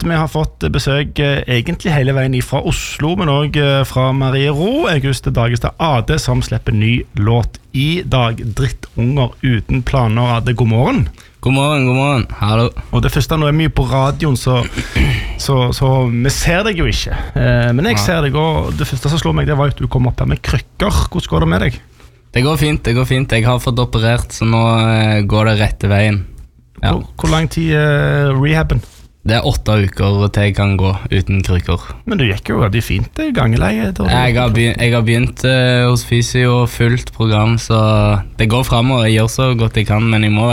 vi har fått besøk egentlig hele veien fra Oslo, men også fra Marie Ro, Auguste Dagestad Ade, som slipper ny låt i dag. Drittunger uten planer. Ade, god morgen. God morgen, hallo. Og det første, nå er vi på radioen, så vi ser deg jo ikke. Men jeg ser deg, og det første som slår meg, det var at du kom opp her med krykker. Hvordan går det med deg? Det går fint. Jeg har fått operert, så nå går det rette veien. Ja. Hvor lang tid rehaben? Det 8 uker til jeg kan gå uten krykker. Men du gikk jo veldig fint i gangeleie. Jeg har begynt hos fysio og fullt program, så det går fremover. Jeg gjør så godt jeg kan, men jeg må